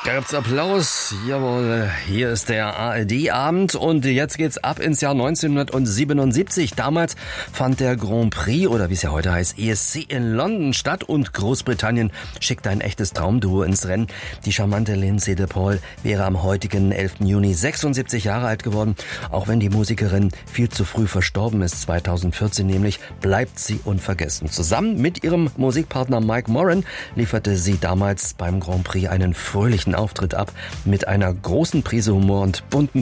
Da gibt's Applaus. Jawohl, hier ist der ARD-Abend und jetzt geht's ab ins Jahr 1977. Damals fand der Grand Prix, oder wie es ja heute heißt, ESC in London statt und Großbritannien schickte ein echtes Traumduo ins Rennen. Die charmante Lindsay DePaul wäre am heutigen 11. Juni 76 Jahre alt geworden. Auch wenn die Musikerin viel zu früh verstorben ist, 2014 nämlich, bleibt sie unvergessen. Zusammen mit ihrem Musikpartner Mike Moran lieferte sie damals beim Grand Prix einen fröhlichen Auftritt ab mit einer großen Prise Humor und bunten